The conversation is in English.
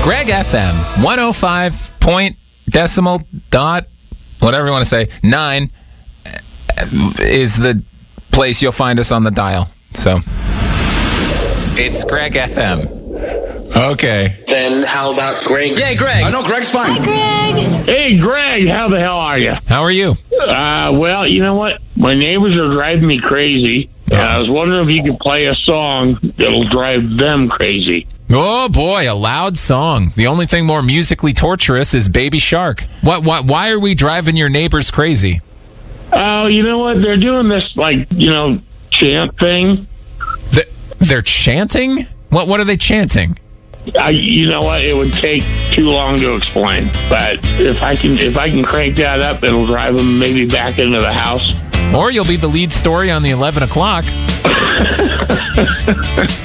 Greg FM, 105 point decimal dot, whatever you want to say, 9 is the place you'll find us on the dial. So, it's Greg FM. Okay. Then how about Greg? Yay, Greg. No, Greg's fine. Hi, Greg. Hey, Greg, how the hell are you? How are you? Well, you know what? My neighbors are driving me crazy. And I was wondering if you could play a song that'll drive them crazy. Oh boy, a loud song. The only thing more musically torturous is Baby Shark. Why are we driving your neighbors crazy? Oh, you know what? They're doing this, chant thing. They're chanting? What are they chanting? You know what? It would take too long to explain. But if I can crank that up, it'll drive them maybe back into the house. Or you'll be the lead story on the 11 o'clock.